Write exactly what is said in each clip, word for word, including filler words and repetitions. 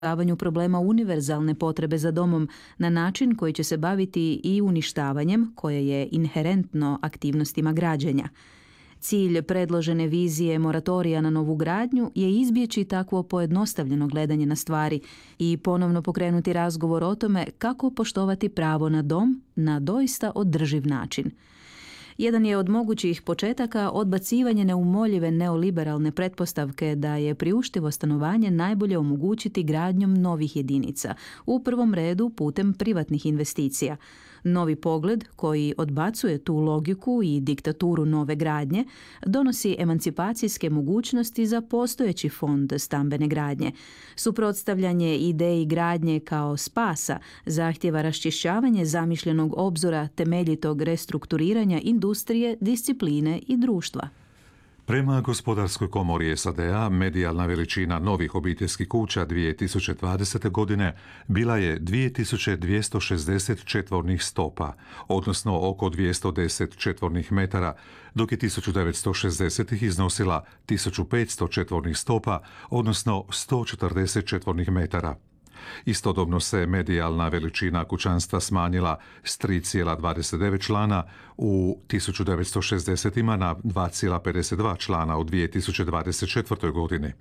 rješavanju problema univerzalne potrebe za domom na način koji će se baviti i uništavanjem koje je inherentno aktivnostima građenja. Cilj predložene vizije moratorija na novu gradnju je izbjeći takvo pojednostavljeno gledanje na stvari i ponovno pokrenuti razgovor o tome kako poštovati pravo na dom na doista održiv način. Jedan je od mogućih početaka odbacivanje neumoljive neoliberalne pretpostavke da je priuštivo stanovanje najbolje omogućiti gradnjom novih jedinica, u prvom redu putem privatnih investicija. Novi pogled, koji odbacuje tu logiku i diktaturu nove gradnje, donosi emancipacijske mogućnosti za postojeći fond stambene gradnje. Suprotstavljanje ideji gradnje kao spasa zahtjeva raščišćavanje zamišljenog obzora temeljitog restrukturiranja industrije, discipline i društva. Prema Gospodarskoj komori S A D-a, medijalna veličina novih obiteljskih kuća dvije tisuće dvadesete. godine bila je dvije tisuće dvjesto šezdeset četvornih stopa, odnosno oko dvjesto deset četvornih metara, dok je tisuću devetsto šezdesetih. iznosila tisuću petsto četvornih stopa, odnosno sto četrdeset četvornih metara. Istodobno se medijalna veličina kućanstva smanjila s tri zarez dvadeset devet člana u tisuću devetsto šezdesetima na dva zarez pedeset dva člana u dvije tisuće dvadeset četvrtoj. godini.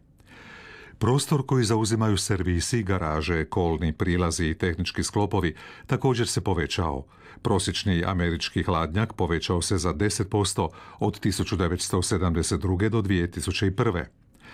Prostor koji zauzimaju servisi, garaže, kolni prilazi i tehnički sklopovi također se povećao. Prosječni američki hladnjak povećao se za deset posto od tisuću devetsto sedamdeset druge. do dvije tisuće prve.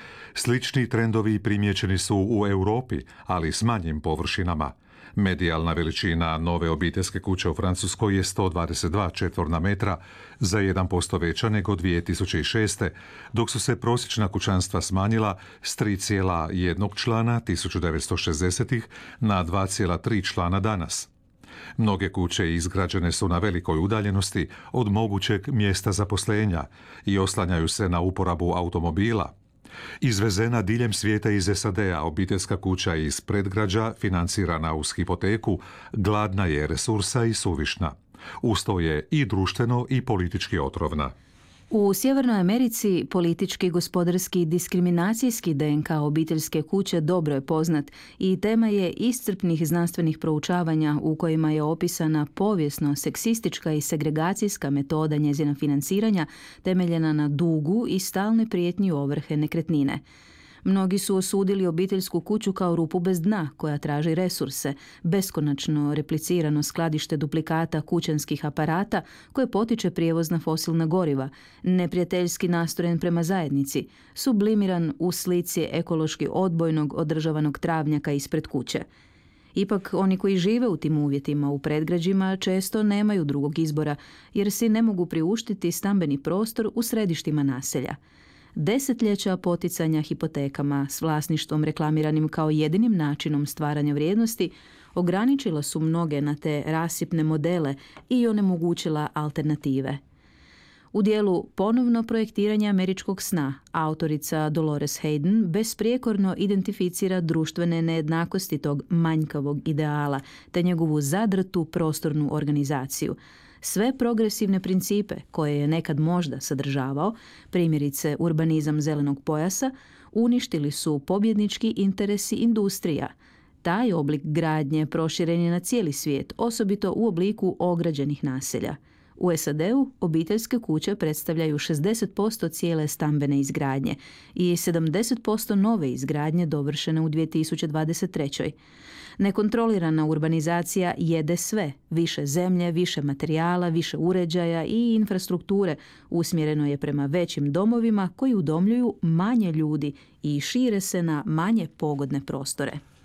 Slični trendovi primijećeni su u Europi, ali s manjim površinama. Medijalna veličina nove obiteljske kuće u Francuskoj je sto dvadeset dva četvorna metra, za jedan posto veća nego dvije tisuće šeste. dok su se prosječna kućanstva smanjila s tri zarez jedan člana tisuću devetsto šezdesetih. na dva zarez tri člana danas. Mnoge kuće izgrađene su na velikoj udaljenosti od mogućeg mjesta zaposlenja i oslanjaju se na uporabu automobila. Izvezena diljem svijeta iz S A D-a, obiteljska kuća iz predgrađa, financirana uz hipoteku, gladna je resursa i suvišna. Uz to je i društveno i politički otrovna. U Sjevernoj Americi politički, gospodarski i diskriminacijski D N K obiteljske kuće dobro je poznat i tema je iscrpnih znanstvenih proučavanja u kojima je opisana povijesno seksistička i segregacijska metoda njezina financiranja temeljena na dugu i stalne prijetnji ovrhe nekretnine. Mnogi su osudili obiteljsku kuću kao rupu bez dna koja traži resurse, beskonačno replicirano skladište duplikata kućanskih aparata koje potiče prijevoz na fosilna goriva, neprijateljski nastrojen prema zajednici, sublimiran u slici ekološki odbojnog održavanog travnjaka ispred kuće. Ipak, oni koji žive u tim uvjetima u predgrađima često nemaju drugog izbora jer si ne mogu priuštiti stambeni prostor u središtima naselja. Desetljeća poticanja hipotekama s vlasništvom reklamiranim kao jedinim načinom stvaranja vrijednosti ograničila su mnoge na te rasipne modele i onemogućila alternative. U dijelu Ponovno projektiranje američkog sna autorica Dolores Hayden besprijekorno identificira društvene nejednakosti tog manjkavog ideala te njegovu zadrtu prostornu organizaciju. Sve progresivne principe koje je nekad možda sadržavao, primjerice urbanizam zelenog pojasa, uništili su pobjednički interesi industrija. Taj oblik gradnje proširen je na cijeli svijet, osobito u obliku ograđenih naselja. U S A D-u obiteljske kuće predstavljaju šezdeset posto cijele stambene izgradnje i sedamdeset posto nove izgradnje dovršene u dvije tisuće dvadeset trećoj. Nekontrolirana urbanizacija jede sve, više zemlje, više materijala, više uređaja i infrastrukture usmjereno je prema većim domovima koji udomljuju manje ljudi i šire se na manje pogodne prostore.